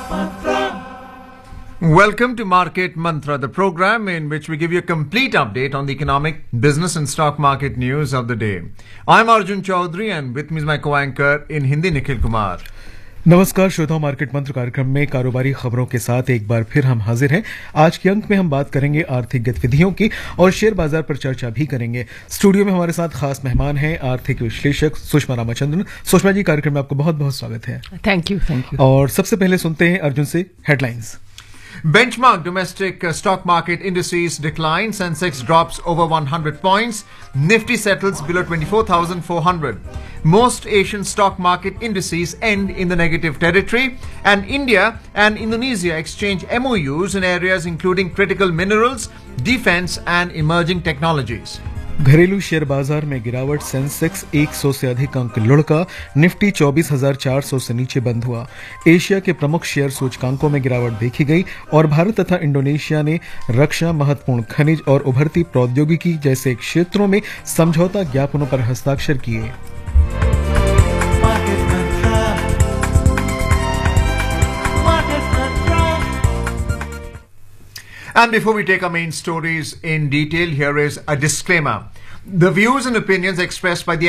Welcome to Market Mantra, the program in which we give you a complete update on the economic, business and stock market news of the day. I'm Arjun Chaudhary and with me is my co-anchor in Hindi, Nikhil Kumar. नमस्कार श्रोताओं, market मंत्र कार्यक्रम में कारोबारी खबरों के साथ एक बार फिर हम हाजिर हैं। आज के अंक में हम बात करेंगे आर्थिक गतिविधियों की और शेयर बाजार पर चर्चा भी करेंगे। स्टूडियो में हमारे साथ खास मेहमान हैं आर्थिक विश्लेषक सुषमा रामाचंद्रन। सुषमा जी, कार्यक्रम में आपको बहुत बहुत स्वागत है। Thank you. और सबसे पहले सुनते हैं अर्जुन से headlines. Benchmark domestic stock market indices decline. Sensex drops over 100 points. Nifty settles below 24,400. Most Asian stock market indices end in the negative territory. And India and Indonesia exchange MOUs in areas including critical minerals, defense and emerging technologies. घरेलू share बाजार में गिरावट। Sensex 100 से अधिक अंक लुढ़का। Nifty 24,400 से नीचे बंद हुआ। एशिया के प्रमुख शेयर सूचकांकों में गिरावट देखी गई और भारत तथा इंडोनेशिया ने रक्षा, महत्वपूर्ण खनिज और उभरती प्रौद्योगिकी जैसे क्षेत्रों में समझौता ज्ञापनों पर हस्ताक्षर किए। And before we take our main stories in detail, here is a disclaimer. The views and opinions expressed by the